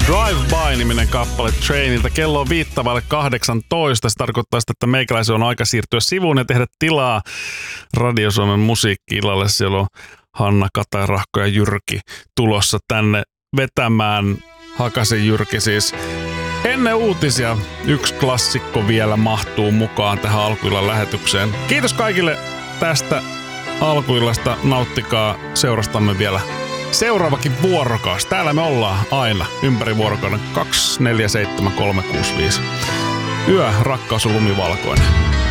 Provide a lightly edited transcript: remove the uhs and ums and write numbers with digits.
Drive-by-niminen kappale Trainilta. Kello on 18. Se tarkoittaa sitä, että meikäläisen on aika siirtyä sivuun ja tehdä tilaa Radio Suomen musiikki-illalle. Siellä on Hanna, Kata, Rahko ja Jyrki tulossa tänne vetämään. Hakasen Jyrki siis. Ennen uutisia yksi klassikko vielä mahtuu mukaan tähän alkuillan lähetykseen. Kiitos kaikille tästä alkuillasta. Nauttikaa seurastamme vielä seuraavakin vuorokaus. Täällä me ollaan aina ympäri vuorokauden 247 365. Yö, rakkaus on lumivalkoinen.